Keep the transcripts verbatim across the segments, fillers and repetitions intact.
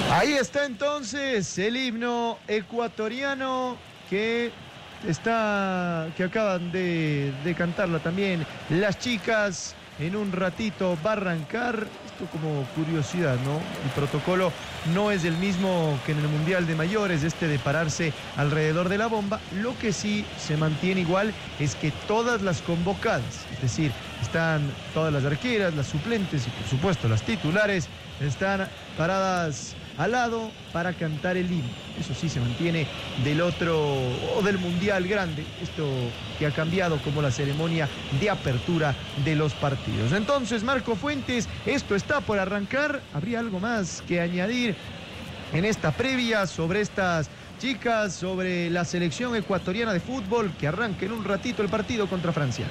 Ahí está entonces el himno ecuatoriano que está, que acaban de, de cantarla también las chicas. En un ratito va a arrancar. Esto como curiosidad, ¿no? El protocolo no es el mismo que en el Mundial de Mayores, este de pararse alrededor de la bomba. Lo que sí se mantiene igual es que todas las convocadas, es decir, están todas las arqueras, las suplentes y por supuesto las titulares, están paradas al lado para cantar el himno. Eso sí se mantiene del otro o del Mundial grande, esto que ha cambiado como la ceremonia de apertura de los partidos. Entonces, Marco Fuentes, esto está por arrancar. ¿Habría algo más que añadir en esta previa sobre estas chicas, sobre la selección ecuatoriana de fútbol que arranca en un ratito el partido contra Francia?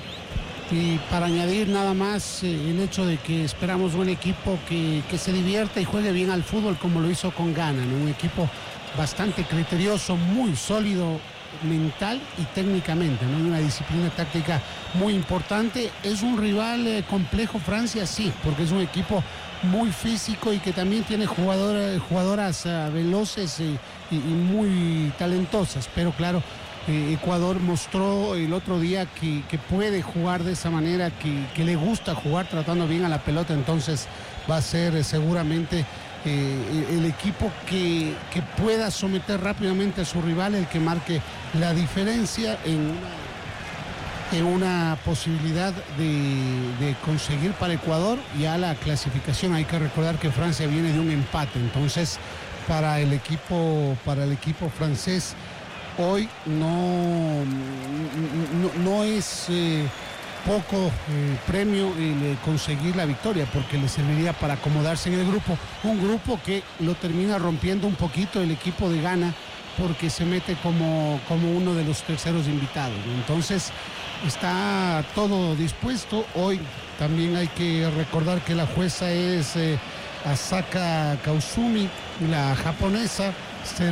Y para añadir nada más eh, el hecho de que esperamos un equipo que, que se divierta y juegue bien al fútbol como lo hizo con Ghana, ¿no? Un equipo bastante criterioso, muy sólido mental y técnicamente, ¿no? Una disciplina táctica muy importante. Es un rival eh, complejo Francia, sí, porque es un equipo muy físico y que también tiene jugador, jugadoras uh, veloces eh, y, y muy talentosas, pero claro, Eh, Ecuador mostró el otro día que, que puede jugar de esa manera, que, que le gusta jugar tratando bien a la pelota, entonces va a ser eh, seguramente eh, el equipo que, que pueda someter rápidamente a su rival, el que marque la diferencia en una, en una posibilidad de, de conseguir para Ecuador ya la clasificación. Hay que recordar que Francia viene de un empate, entonces para el equipo, para el equipo francés hoy no, no, no es eh, poco eh, premio el eh, conseguir la victoria, porque le serviría para acomodarse en el grupo. Un grupo que lo termina rompiendo un poquito el equipo de Ghana, porque se mete como, como uno de los terceros invitados. Entonces está todo dispuesto. Hoy también hay que recordar que la jueza es eh, Asaka Kausumi, la japonesa.